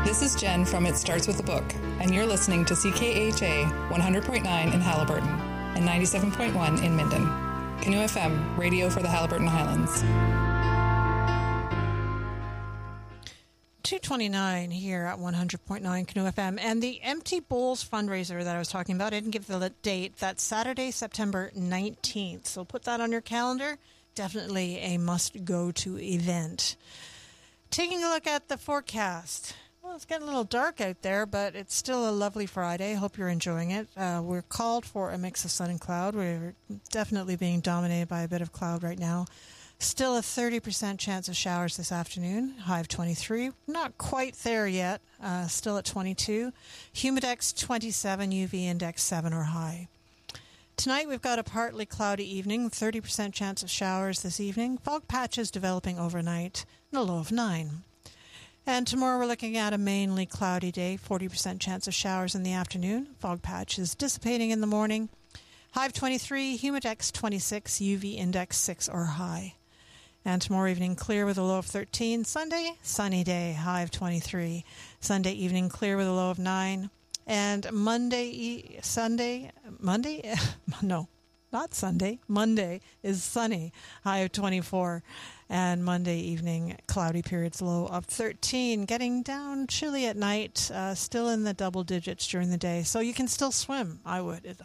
This is Jen from It Starts With a Book, and you're listening to CKHA 100.9 in Haliburton and 97.1 in Minden. Canoe FM, radio for the Haliburton Highlands. 2:29 here at 100.9 Canoe FM. And the Empty Bowls fundraiser that I was talking about, I didn't give the date. That's Saturday, September 19th. So put that on your calendar. Definitely a must-go-to event. Taking a look at the forecast. Well, it's getting a little dark out there, but it's still a lovely Friday. Hope you're enjoying it. We're called for a mix of sun and cloud. We're definitely being dominated by a bit of cloud right now. Still a 30% chance of showers this afternoon. High of 23. Not quite there yet. Still at 22. Humidex 27. UV index 7 or high. Tonight we've got a partly cloudy evening. 30% chance of showers this evening. Fog patches developing overnight. And a low of 9. And tomorrow we're looking at a mainly cloudy day. 40% chance of showers in the afternoon. Fog patches dissipating in the morning. High of 23. Humidex 26. UV index 6 or high. And tomorrow evening, clear with a low of 13. Sunday, sunny day, high of 23. Sunday evening, clear with a low of 9. And Monday is sunny, high of 24. And Monday evening, cloudy periods, low of 13. Getting down chilly at night, still in the double digits during the day. So you can still swim, I would.